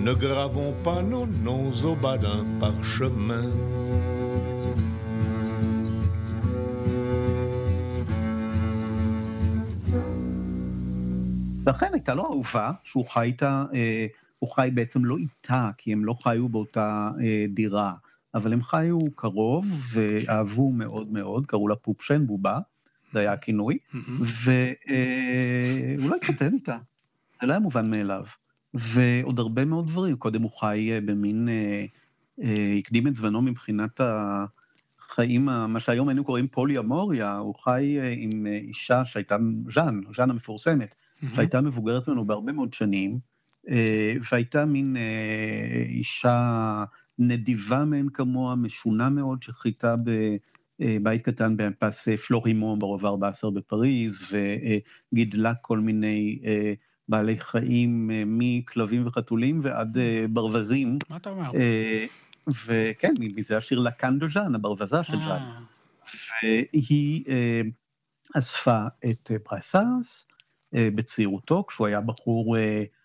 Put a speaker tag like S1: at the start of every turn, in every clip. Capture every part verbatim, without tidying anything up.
S1: Ne gravons pas nos noms au bas d'un parchemin.
S2: לכן הייתה לו אהובה, שהוא חי איתה, אה, הוא חי בעצם לא איתה, כי הם לא חיו באותה אה, דירה, אבל הם חיו קרוב ואהבו מאוד מאוד, קראו לה פופשן בובה, זה היה הכינוי, והוא לא התחתן איתה, זה לא היה מובן מאליו. ועוד הרבה מאוד דברים, קודם הוא חי אה, במין, אה, אה, הקדים את זמנו מבחינת החיים, מה שהיום היינו קוראים פולי-אמוריה, הוא חי אה, עם אה, אישה שהייתה ז'אן, ז'אן המפורסמת, שהייתה מבוגרת ממנו בהרבה מאוד שנים, והייתה מין אישה נדיבה מעין כמוה, משונה מאוד, שחייתה בבית קטן בפס פלורימון ברובע ארבע עשרה בפריז, וגידלה כל מיני בעלי חיים מכלבים וחתולים ועד ברווזים.
S3: מה אתה אומר?
S2: וכן, מזה השיר לקן דה ז'אן, הברווזה של ז'אן. והיא אספה את ברסאנס, בצעירותו, כשהוא היה בחור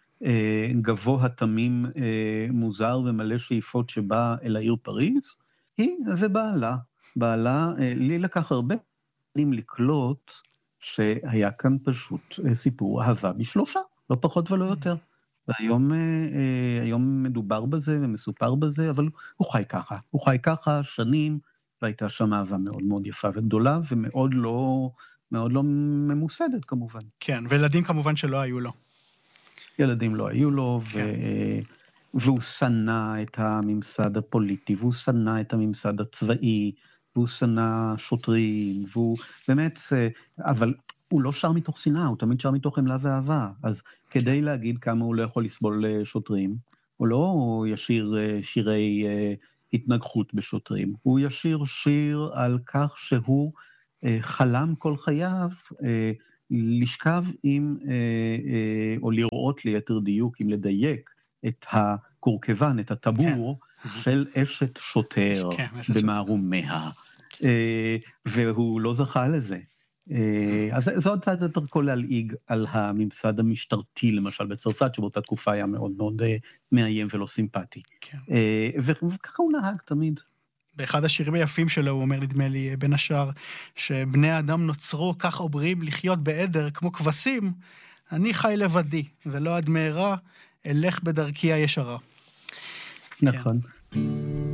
S2: גבוה תמים מוזר ומלא שאיפות שבא אל העיר פריז, היא ובעלה. בעלה, לי לקח הרבה פעמים לקלוט שהיה כאן פשוט סיפור אהבה בשלושה, לא פחות ולא יותר. והיום היום מדובר בזה ומסופר בזה, אבל הוא חי ככה. הוא חי ככה שנים, והייתה שם אהבה מאוד מאוד יפה וגדולה, ומאוד לא... מאוד לא ממוסדת כמובן.
S3: כן, וילדים כמובן שלא היו לו.
S2: ילדים לא היו לו, כן. ו... והוא שנא את הממסד הפוליטי, והוא שנא את הממסד הצבאי, והוא שנא שוטרים, והוא באמת, אבל הוא לא שר מתוך שנאה, הוא תמיד שר מתוך חמלה ואהבה, אז כדי להגיד כמה הוא לא יכול לסבול שוטרים, הוא לא ישיר שירי התנגחות בשוטרים, הוא ישיר שיר על כך שהוא חלם כל חייו לשכב עם, או לראות ליתר דיוק, אם לדייק את הקורקבן, את הטבור של אשת שוטר במערומיה, והוא לא זכה לזה. אז זו עוד צעד יותר כל להלעיג על הממסד המשטרתי, למשל בצרפת, שבאותה תקופה היה מאוד מאוד מאיים ולא סימפטי. וככה הוא נהג תמיד.
S3: באחד השירים היפים שלו, הוא אומר, נדמה לי, בין השאר, שבני האדם נוצרו כך אומרים לחיות בעדר כמו כבשים, אני חי לבדי, ולא עד מהרה, אלך בדרכי הישרה.
S2: נכון.
S3: כן.